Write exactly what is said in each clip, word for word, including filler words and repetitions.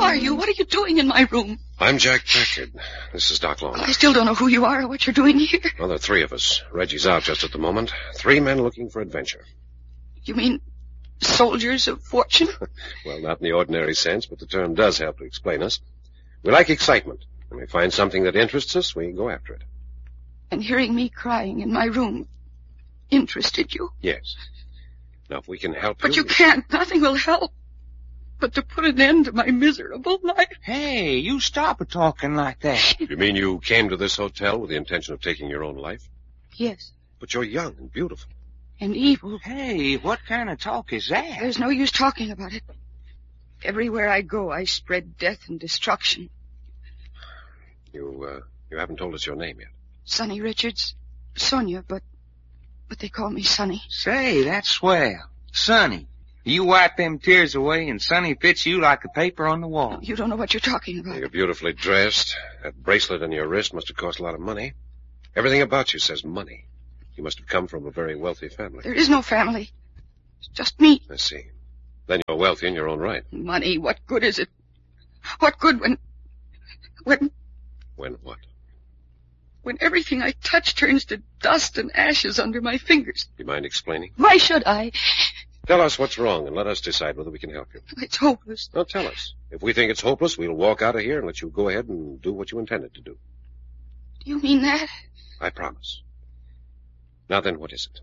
are you? What are you doing in my room? I'm Jack Packard. This is Doc Long. Well, I still don't know who you are or what you're doing here. Well, there are three of us. Reggie's out just at the moment. Three men looking for adventure. You mean soldiers of fortune? Well, not in the ordinary sense, but the term does help to explain us. We like excitement. When we find something that interests us, we go after it. And hearing me crying in my room interested you? Yes. Now, if we can help But you... you can't. Nothing will help. But to put an end to my miserable life. Hey, you stop talking like that. You mean you came to this hotel with the intention of taking your own life? Yes. But you're young and beautiful. And evil. Hey, what kind of talk is that? There's no use talking about it. Everywhere I go, I spread death and destruction. You, uh, you haven't told us your name yet. Sonny Richards. Sonia, but... but they call me Sonny. Say, that's swell. Sonny. You wipe them tears away and Sonny fits you like a paper on the wall. You don't know what you're talking about. You're beautifully dressed. That bracelet on your wrist must have cost a lot of money. Everything about you says money. You must have come from a very wealthy family. There is no family. It's just me. I see. Then you're wealthy in your own right. Money, what good is it? What good when... when... When what? When everything I touch turns to dust and ashes under my fingers. Do you mind explaining? Why should I? Tell us what's wrong and let us decide whether we can help you. It's hopeless. Now tell us. If we think it's hopeless, we'll walk out of here and let you go ahead and do what you intended to do. Do you mean that? I promise. Now then, what is it?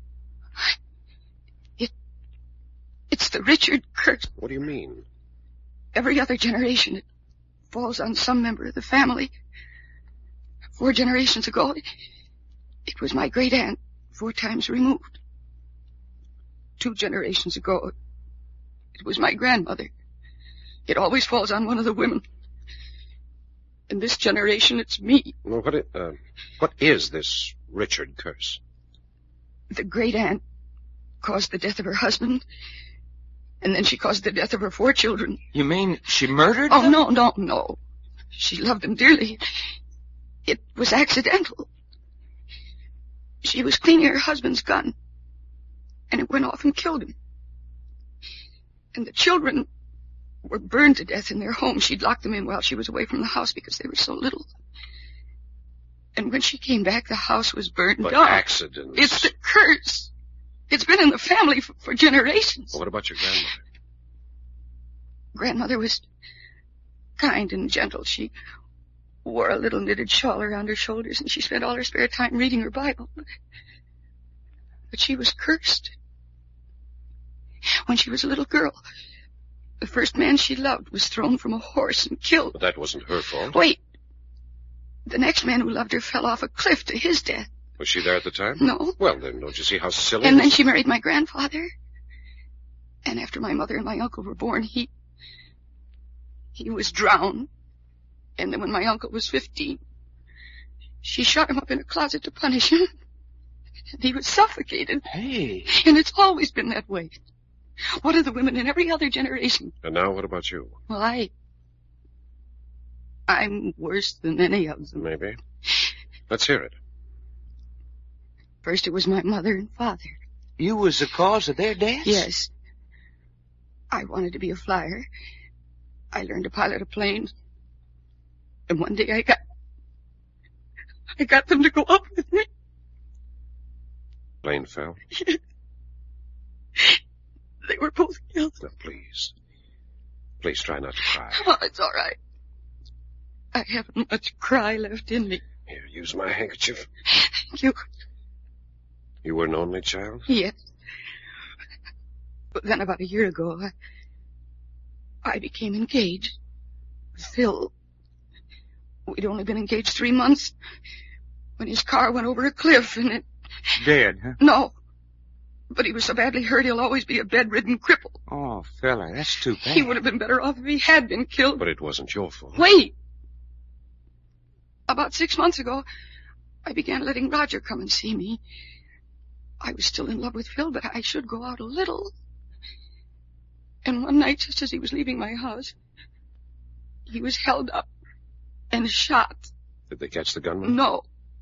It... It's the Richard curse. What do you mean? Every other generation, it falls on some member of the family. Four generations ago, it, it was my great aunt, four times removed. Two generations ago, it was my grandmother. It always falls on one of the women. In this generation, it's me. Well, what, it, uh, what is this Richard curse? The great aunt caused the death of her husband, and then she caused the death of her four children. You mean she murdered Oh, them? no, no, no. She loved them dearly. It was accidental. She was cleaning her husband's gun, and it went off and killed him. And the children were burned to death in their home. She'd locked them in while she was away from the house because they were so little. And when she came back, the house was burned But down. accidents. It's the curse. It's been in the family for, for generations. Well, what about your grandmother? Grandmother was kind and gentle. She wore a little knitted shawl around her shoulders, and she spent all her spare time reading her Bible. But she was cursed. When she was a little girl, the first man she loved was thrown from a horse and killed. But that wasn't her fault. Wait. The next man who loved her fell off a cliff to his death. Was she there at the time? No. Well, then, don't you see how silly And it then is? she married my grandfather. And after my mother and my uncle were born, he... he was drowned. And then when my uncle was fifteen, she shut him up in a closet to punish him. And he was suffocated. Hey. And it's always been that way. What are the women in every other generation? And now what about you? Well, I... I'm worse than any of them. Maybe. Let's hear it. First it was my mother and father. You was the cause of their deaths? Yes. I wanted to be a flyer. I learned to pilot a plane. And one day I got... I got them to go up with me. Plane fell. They were both killed. Now, please. Please try not to cry. Oh, it's all right. I haven't much cry left in me. Here, use my handkerchief. Thank you. You were an only child? Yes. But then about a year ago, I, I became engaged. Phil. We'd only been engaged three months when his car went over a cliff and it... Dead, huh? No. But he was so badly hurt he'll always be a bedridden cripple. Oh, fella, that's too bad. He would have been better off if he had been killed. But it wasn't your fault. Wait! About six months ago, I began letting Roger come and see me. I was still in love with Phil, but I should go out a little. And one night, just as he was leaving my house, he was held up and shot. Did they catch the gunman? No.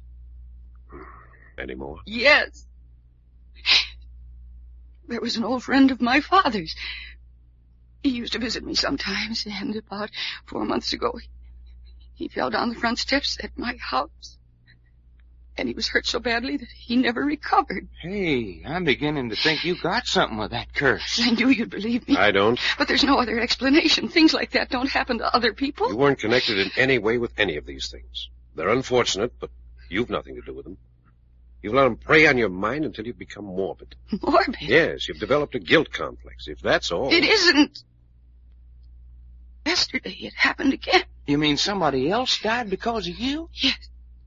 Any more? He used to visit me sometimes, and about four months ago, he fell down the front steps at my house. And he was hurt so badly that he never recovered. Hey, I'm beginning to think you got something with that curse. I knew you'd believe me. I don't. But there's no other explanation. Things like that don't happen to other people. You weren't connected in any way with any of these things. They're unfortunate, but you've nothing to do with them. You've let them prey on your mind until you've become morbid. Morbid? Yes, you've developed a guilt complex, if that's all. It isn't. Yesterday it happened again. You mean somebody else died because of you? Yes.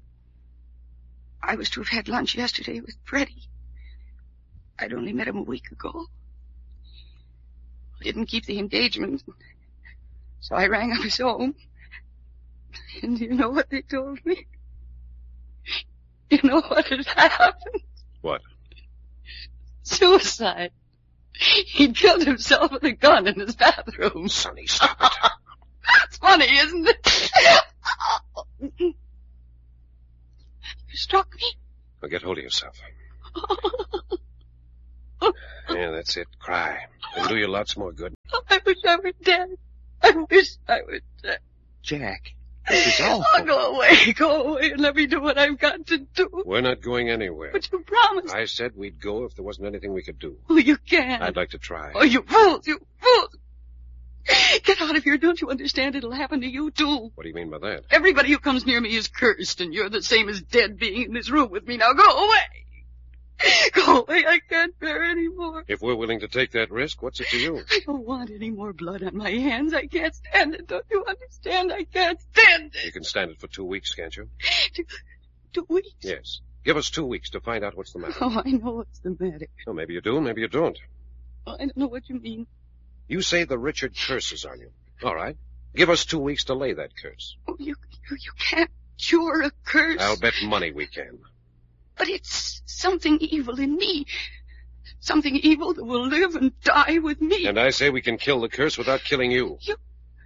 I was to have had lunch yesterday with Freddie. I'd only met him a week ago. Didn't keep the engagement. So I rang up his home. And you know what they told me? You know what had happened? What? Suicide. He'd killed himself with a gun in his bathroom. Sonny, stop it. That's funny, isn't it? You struck me? Now get hold of yourself. Yeah, that's it. Cry. It'll do you lots more good. I wish I were dead. I wish I were dead. Jack, this is awful. Oh, go away. Go away and let me do what I've got to do. We're not going anywhere. But you promised. I said we'd go if there wasn't anything we could do. Oh, you can't. I'd like to try. Oh, you fools, you fools. Get out of here. Don't you understand? It'll happen to you, too. What do you mean by that? Everybody who comes near me is cursed, and you're the same as dead being in this room with me. Now go away. Go away. I can't bear any more. If we're willing to take that risk, what's it to you? I don't want any more blood on my hands. I can't stand it. Don't you understand? I can't stand it. You can stand it for two weeks, can't you? Two, two weeks? Yes. Give us two weeks to find out what's the matter. Oh, I know what's the matter. Well, maybe you do, maybe you don't. Oh, I don't know what you mean. You say the Richard curse is on you. All right. Give us two weeks to lay that curse. Oh, you, you, you can't cure a curse. I'll bet money we can. But it's something evil in me. Something evil that will live and die with me. And I say we can kill the curse without killing you. You...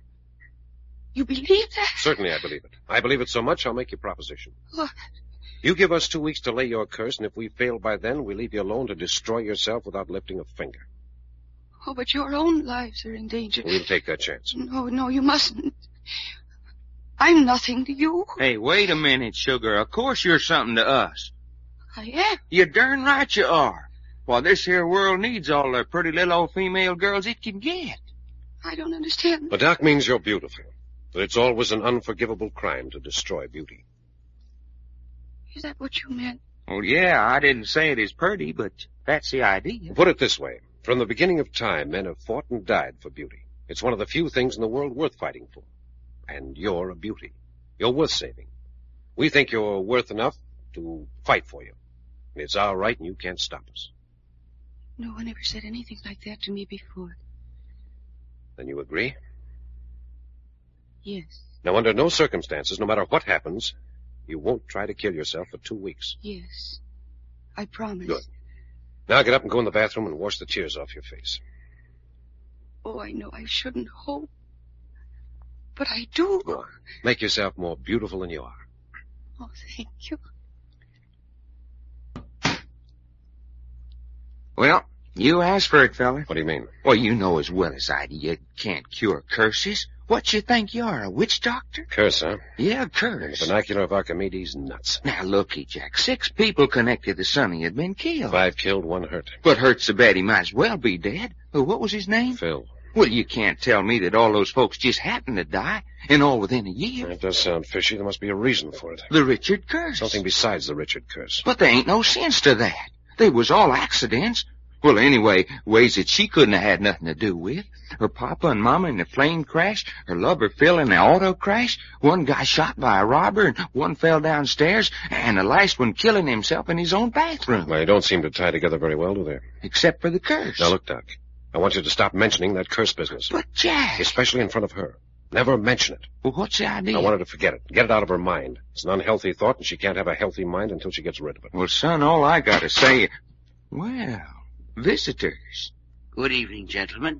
You believe that? Certainly I believe it. I believe it so much, I'll make you a proposition. What? You give us two weeks to lay your curse, and if we fail by then, we leave you alone to destroy yourself without lifting a finger. Oh, but your own lives are in danger. We'll take that chance. No, no, you mustn't. I'm nothing to you. Hey, wait a minute, sugar. Of course you're something to us. I am. You're darn right you are. Why, this here world needs all the pretty little old female girls it can get. I don't understand. But Doc means you're beautiful. That it's always an unforgivable crime to destroy beauty. Is that what you meant? Well, yeah, I didn't say it is pretty, but that's the idea. Put it this way. From the beginning of time, men have fought and died for beauty. It's one of the few things in the world worth fighting for. And you're a beauty. You're worth saving. We think you're worth enough to fight for you. And it's our right, and you can't stop us. No one ever said anything like that to me before. Then you agree? Yes. Now, under no circumstances, no matter what happens, you won't try to kill yourself for two weeks. Yes. I promise. Good. Now get up and go in the bathroom and wash the tears off your face. Oh, I know I shouldn't hope. But I do. Go on. Make yourself more beautiful than you are. Oh, thank you. Well, you asked for it, fella. What do you mean? Well, you know as well as I do you can't cure curses. What you think you are, a witch doctor? Curse, huh? Yeah, In curse. the vernacular of Archimedes, nuts. Now, looky, Jack. Six people connected to Sonny had been killed. Five killed, one hurt. But hurt so bad he might as well be dead. Well, what was his name? Phil. Well, you can't tell me that all those folks just happened to die, and all within a year. That does sound fishy. There must be a reason for it. The Richard curse. Something besides the Richard curse. But there ain't no sense to that. They was all accidents. Well, anyway, ways that she couldn't have had nothing to do with. Her papa and mama in the plane crash, her lover Phil in the auto crash, one guy shot by a robber, and one fell downstairs, and the last one killing himself in his own bathroom. Well, they don't seem to tie together very well, do they? Except for the curse. Now, look, Doc. I want you to stop mentioning that curse business. But, Jack... Especially in front of her. Never mention it. Well, what's the idea? I want her to forget it. Get it out of her mind. It's an unhealthy thought, and she can't have a healthy mind until she gets rid of it. Well, son, all I gotta say... Well, visitors. Good evening, gentlemen.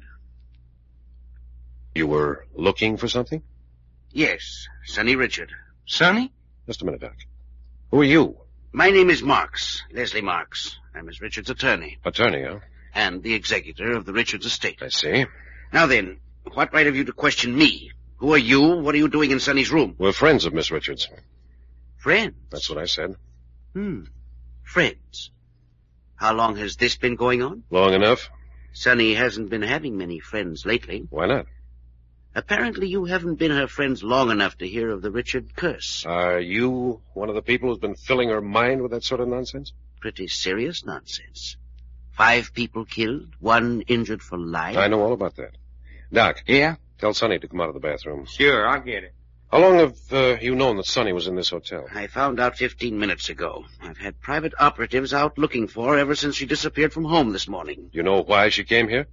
You were looking for something? Yes, Sonny Richard. Sonny? Just a minute, Doc. Who are you? My name is Marks, Leslie Marks. I'm Miss Richard's attorney Attorney, huh? and the executor of the Richards estate. I see. Now then, What right have you to question me? Who are you? What are you doing in Sonny's room? We're friends of Miss Richards. Friends? That's what I said. Hmm. Friends. How long has this been going on? Long enough. Sonny hasn't been having many friends lately. Why not? Apparently you haven't been her friends long enough to hear of the Richard curse. Are you one of the people who's been filling her mind with that sort of nonsense? Pretty serious nonsense. Five people killed, one injured for life. I know all about that. Doc. Yeah? Tell Sonny to come out of the bathroom. Sure, I'll get it. How long have uh, you known that Sonny was in this hotel? I found out fifteen minutes ago. I've had private operatives out looking for her ever since she disappeared from home this morning. You know why she came here?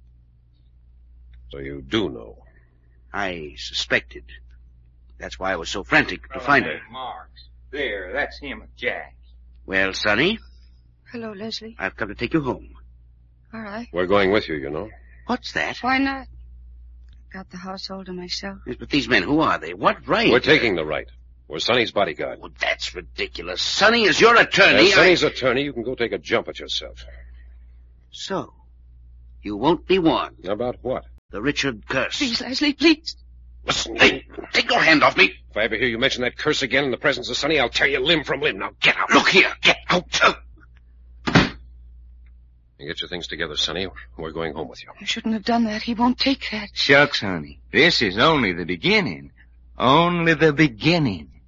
So you do know. I suspected. That's why I was so frantic to find her. Marks. There, that's him at Jack's. Well, Sonny, Hello, Leslie. I've come to take you home. All right. We're going with you, you know. What's that? Why not? I've got the household to myself. Yes, but these men, who are they? What right? We're taking the right. We're Sonny's bodyguard. Oh, that's ridiculous. Sonny is your attorney. As Sonny's I... attorney, you can go take a jump at yourself. So, you won't be warned. About what? The Richard curse. Please, Leslie, please. Listen, Hey, take your hand off me. if I ever hear you mention that curse again in the presence of Sonny, I'll tear you limb from limb. Now get out. Look here. Get out. You get your things together, Sonny. We're going home with you. You shouldn't have done that. He won't take that. Shucks, honey. This is only the beginning. Only the beginning.